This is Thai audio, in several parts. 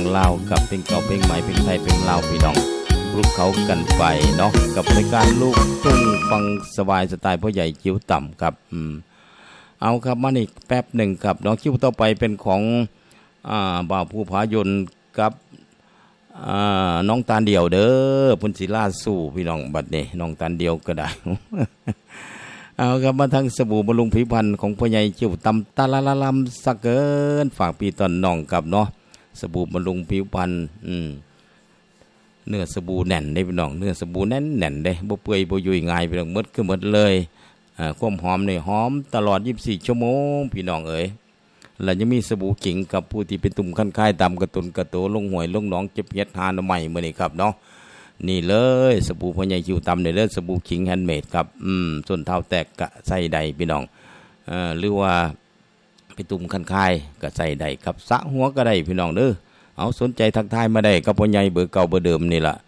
ลาวกับเพลงเก่าเพลงใหม่เพลงไทยเพลงลาวพี่น้องลูกเขากันไปเนาะกับรายการลูกทุ่งฟังสบายสไตล์พ่อใหญ่จิ๋วต่ำครับเอาครับมาอีกแป๊บหนึ่งครับน้องคิวต่อไปเป็นของบ่าวภูผายนกับน้องตาลเดี่ยวเด้อพุ่นศิลาสู่พี่น้องบัดนี้น้องตาลเดี่ยวก็ได้ เอาครับมาทางสบู่บำรุงผิวพรรณของพ่อใหญ่จิ๋วต่ำตาละละลำสักเกินฝากพี่ตอนน้องกับเนาะสบู่บำรุงผิวพรรณเนื้อสบู่แน่นได้พี่น้องเนื้อสบู่แน่นได้บ่เปื่อยบ่ยุ่ยง่ายพี่น้องหมดคือหมดเลยความหอมนี่หอมตลอด24ชั่วโมงพี่น้องเอ๋ยแล้วยังมีสบู่ขิงกับผู้ที่เป็นตุ่มคันคายตามกระตุนกระโตลงห้วยลงหนองเจ็บเฮ็ดหาหน่อไม้มื้อนี้ครับเนาะนี่เลยสบู่พ่อใหญ่จิ๋วตำได้เลยสบู่ขิงแฮนด์เมดครับส้นเท้าแตกกะใส่ใดพี่น้องหรือว่าไปตุ่มคันคายก็ใส่ได้ครับสระหัวก็ได้พี่น้องเด้อเอาสนใจทักทายมาได้กับพ่อใหญ่เบอร์เก่าเบอร์เดิมนี่ล่ะ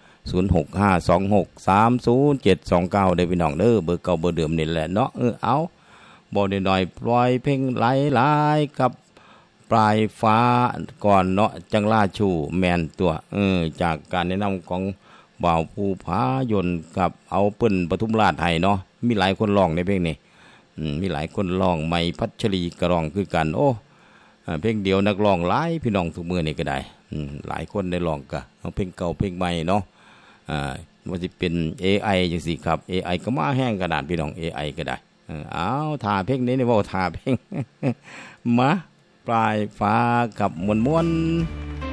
0652630729ได้พี่น้องเด้อเบอร์เก่าเบอร์เดิมนี่แหละเนาะเอาบ่ได้น้อยปล่อยเพลงหลายๆกับปลายฟ้าก่อนเนาะจังล่าชูแมนตัวจากการแนะนำของบ่าวภูผายนกับเอาเปิ้นปทุมราชให้เนาะมีหลายคนร้องในเพลงนี้มีหลายคนร้องใหม่พัชรีก็ร้องคือกันโอ้เพลงเดียวนักร้องหลายพี่น้องทุกมื้อนี่ก็ได้หลายคนได้ร้องก็เอาเพลงเก่าเพลงใหม่เนาะว่าสิเป็น AI จังซี่ครับ AI ก็มาแห้งกระดาษพี่น้อง AI ก็ได้เอาท่าเพลงนี้นี่เว้าท่าเพลง มาปลายฟ้ากับมวล